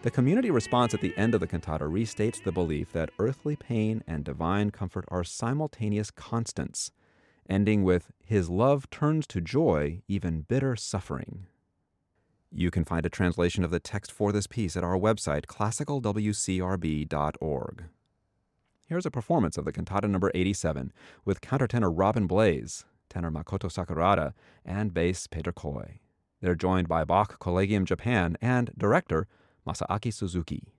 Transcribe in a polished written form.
The community response at the end of the cantata restates the belief that earthly pain and divine comfort are simultaneous constants, ending with "His love turns to joy even bitter suffering." You can find a translation of the text for this piece at our website, classicalwcrb.org. Here's a performance of the cantata number 87 with countertenor Robin Blaze, tenor Makoto Sakurada, and bass Peter Koi. They're joined by Bach Collegium Japan and director Masaaki Suzuki.